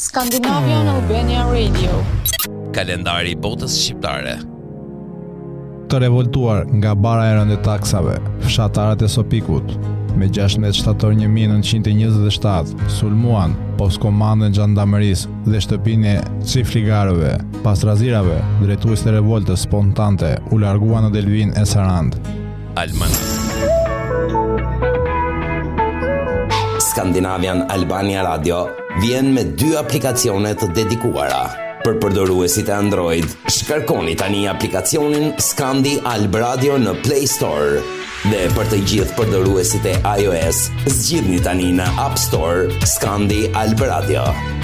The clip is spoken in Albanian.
Scandinavian Albania Radio. Kalendari i botës shqiptare. Të revoltuar nga bara e rëndë e taksave, fshatarët e Sopikut, me 16 shtator 1927, sulmuan postkomandën Gjandarmerisë dhe shtëpinë e çifligarëve. Pas razirave, drejtues të revoltës spontante u larguan në Delvin e Sarand. Scandinavian Albania Radio vjen me 2 aplikacione të dedikuara. Për përdoruesit e Android, shkarkoni tani aplikacionin Scandi Alb Radio në Play Store. Dhe për të gjithë përdoruesit e iOS, zgjidhni tani në App Store Scandi Alb Radio.